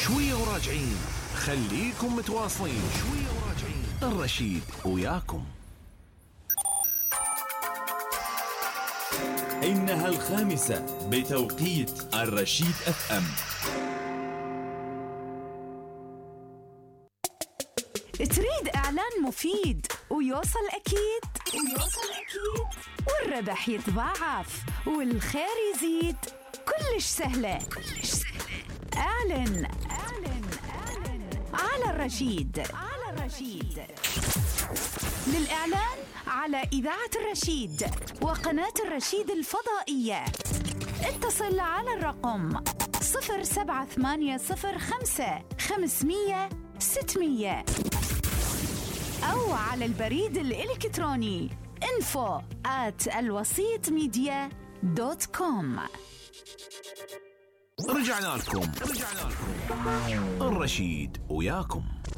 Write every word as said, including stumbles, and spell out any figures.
شوية وراجعين، خليكم متواصلين. شوية وراجعين، الرشيد وياكم. إنها الخامسة بتوقيت الرشيد اف ام. تريد إعلان مفيد ويوصل أكيد ويوصل أكيد والربح يتضاعف والخير يزيد؟ كلش سهلة كلش سهلة. اعلن اعلن اعلن على الرشيد على الرشيد. للإعلان على إذاعة الرشيد وقناة الرشيد الفضائية اتصل على الرقم صفر سبعة ثمانية صفر خمسة خمسمية ستمية أو على البريد الإلكتروني info at الوسيط ميديا دوت كوم. رجعنا لكم رجعنا لكم الرشيد وياكم.